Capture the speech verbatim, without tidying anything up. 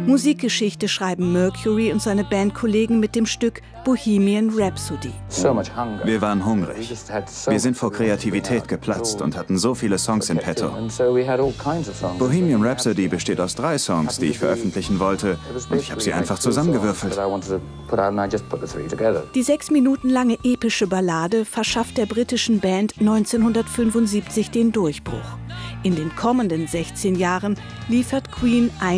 Musikgeschichte schreiben Mercury und seine Bandkollegen mit dem Stück Bohemian Rhapsody. Wir waren hungrig. Wir sind vor Kreativität geplatzt und hatten so viele Songs in petto. Bohemian Rhapsody besteht aus drei Songs, die ich veröffentlichen wollte, und ich habe sie einfach zusammengewürfelt. Die sechs Minuten lange epische Ballade verschafft der britischen Band neunzehnhundertfünfundsiebzig den Durchbruch. In den kommenden sechzehn Jahren liefert Queen